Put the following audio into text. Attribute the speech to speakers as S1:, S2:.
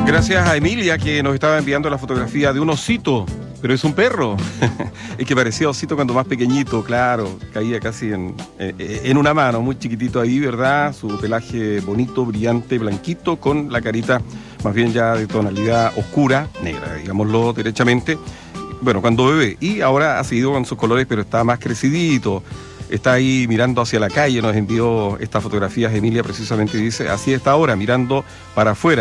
S1: Gracias a Emilia, que nos estaba enviando la fotografía de un osito, pero es un perro. Es que parecía osito cuando más pequeñito, claro, caía casi en una mano, muy chiquitito ahí, ¿verdad? Su pelaje bonito, brillante, blanquito, con la carita más bien ya de tonalidad oscura, negra, digámoslo derechamente. Bueno, cuando bebé, y ahora ha seguido con sus colores, pero está más crecidito. Está ahí mirando hacia la calle, nos envió estas fotografías Emilia precisamente, y dice, así está ahora, mirando para afuera.